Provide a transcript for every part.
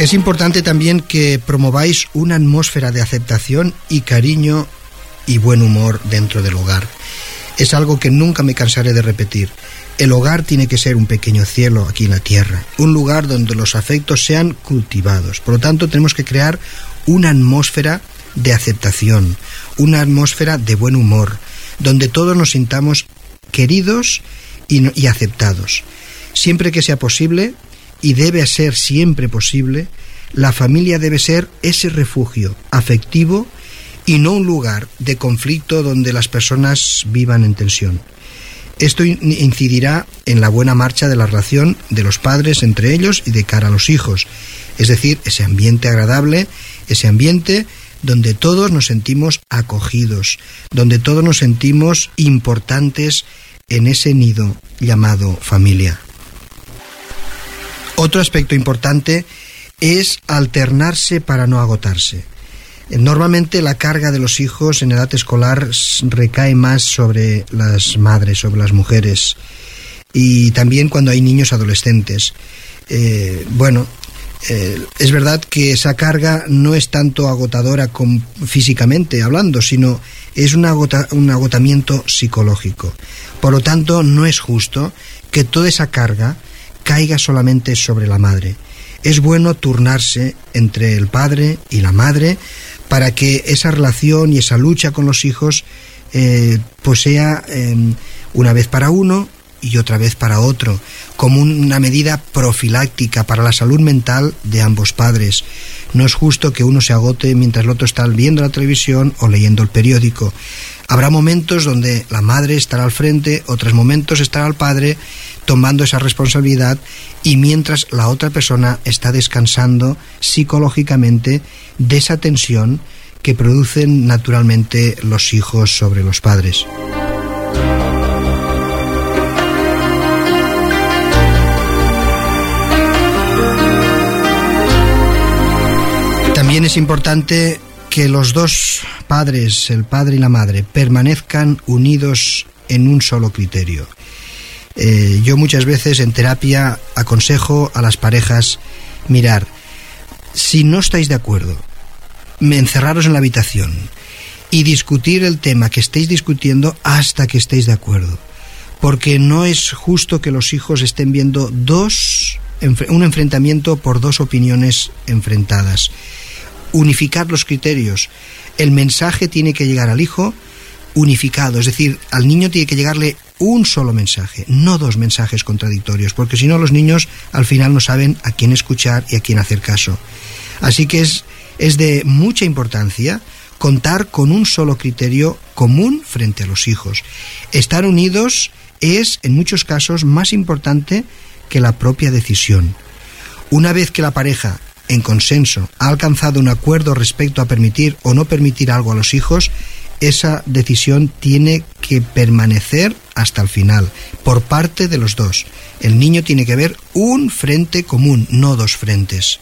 Es importante también que promováis una atmósfera de aceptación y cariño y buen humor dentro del hogar. Es algo que nunca me cansaré de repetir. El hogar tiene que ser un pequeño cielo aquí en la tierra, un lugar donde los afectos sean cultivados. Por lo tanto, tenemos que crear una atmósfera de aceptación, una atmósfera de buen humor, donde todos nos sintamos queridos y aceptados. Siempre que sea posible, y debe ser siempre posible, la familia debe ser ese refugio afectivo y no un lugar de conflicto donde las personas vivan en tensión. Esto incidirá en la buena marcha de la relación de los padres entre ellos y de cara a los hijos. Es decir, ese ambiente agradable, ese ambiente donde todos nos sentimos acogidos, donde todos nos sentimos importantes en ese nido llamado familia. Otro aspecto importante es alternarse para no agotarse. Normalmente la carga de los hijos en edad escolar recae más sobre las madres, sobre las mujeres, y también cuando hay niños adolescentes. Es verdad que esa carga no es tanto agotadora físicamente hablando, sino es un agotamiento psicológico. Por lo tanto, no es justo que toda esa carga caiga solamente sobre la madre. Es bueno turnarse entre el padre y la madre para que esa relación y esa lucha con los hijos pues sea una vez para uno y otra vez para otro, como una medida profiláctica para la salud mental de ambos padres. No es justo que uno se agote mientras el otro está viendo la televisión o leyendo el periódico. Habrá momentos donde la madre estará al frente, otros momentos estará el padre tomando esa responsabilidad, y mientras la otra persona está descansando psicológicamente de esa tensión que producen naturalmente los hijos sobre los padres. También es importante que los dos padres, el padre y la madre, permanezcan unidos en un solo criterio. Yo muchas veces en terapia aconsejo a las parejas: mirar, si no estáis de acuerdo, encerraros en la habitación y discutir el tema que estéis discutiendo hasta que estéis de acuerdo, porque no es justo que los hijos estén viendo un enfrentamiento por dos opiniones enfrentadas. Unificar los criterios. El mensaje tiene que llegar al hijo unificado, es decir, al niño tiene que llegarle un solo mensaje, no dos mensajes contradictorios, porque si no los niños al final no saben a quién escuchar y a quién hacer caso. Así que es de mucha importancia contar con un solo criterio común frente a los hijos. Estar unidos es, en muchos casos, más importante que la propia decisión. Una vez que la pareja, en consenso, ha alcanzado un acuerdo respecto a permitir o no permitir algo a los hijos, esa decisión tiene que permanecer hasta el final, por parte de los dos. El niño tiene que ver un frente común, no dos frentes.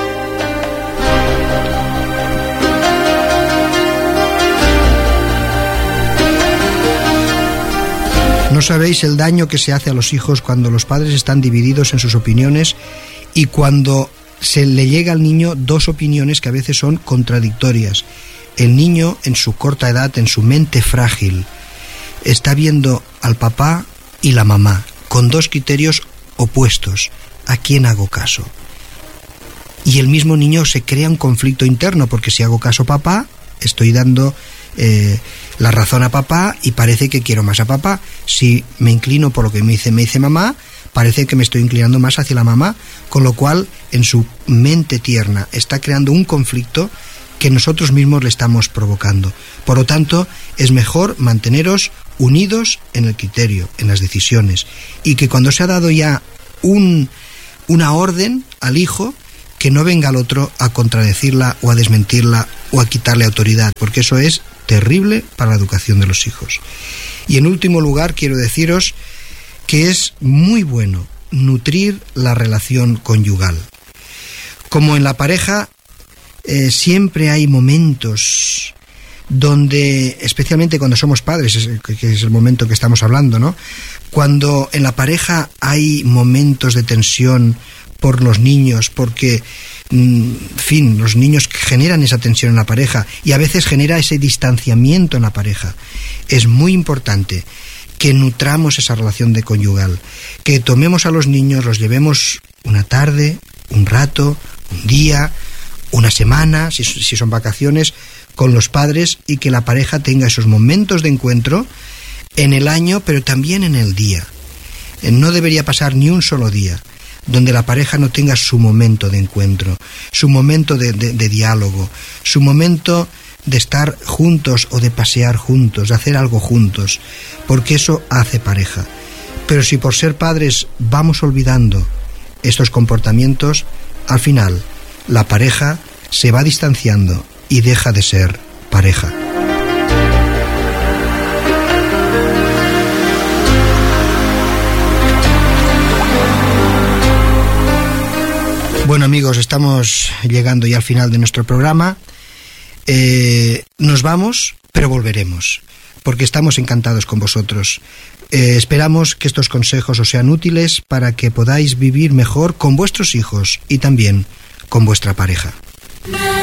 No sabéis el daño que se hace a los hijos cuando los padres están divididos en sus opiniones y cuando se le llega al niño dos opiniones que a veces son contradictorias. El niño, en su corta edad, en su mente frágil, está viendo al papá y la mamá con dos criterios opuestos. ¿A quién hago caso? Y el mismo niño se crea un conflicto interno, porque si hago caso a papá, estoy dando la razón a papá y parece que quiero más a papá. Si me inclino por lo que me dice mamá, parece que me estoy inclinando más hacia la mamá, con lo cual en su mente tierna está creando un conflicto que nosotros mismos le estamos provocando. Por lo tanto, es mejor manteneros unidos en el criterio, en las decisiones, y que cuando se ha dado ya una orden al hijo, que no venga el otro a contradecirla o a desmentirla o a quitarle autoridad, porque eso es terrible para la educación de los hijos. Y en último lugar, quiero deciros que es muy bueno nutrir la relación conyugal. Como en la pareja, siempre hay momentos donde, especialmente cuando somos padres, que es el momento que estamos hablando, ¿no? Cuando en la pareja hay momentos de tensión por los niños, porque, en fin, los niños generan esa tensión en la pareja y a veces genera ese distanciamiento en la pareja. Es muy importante que nutramos esa relación de conyugal, que tomemos a los niños, los llevemos una tarde, un rato, un día, una semana, si son vacaciones, con los padres, y que la pareja tenga esos momentos de encuentro en el año, pero también en el día. No debería pasar ni un solo día donde la pareja no tenga su momento de encuentro, su momento de diálogo, su momento de estar juntos o de pasear juntos, de hacer algo juntos, porque eso hace pareja. Pero si por ser padres vamos olvidando estos comportamientos, al final la pareja se va distanciando y deja de ser pareja. Bueno, amigos, estamos llegando ya al final de nuestro programa. Nos vamos, pero volveremos, porque estamos encantados con vosotros. Esperamos que estos consejos os sean útiles para que podáis vivir mejor con vuestros hijos y también con vuestra pareja.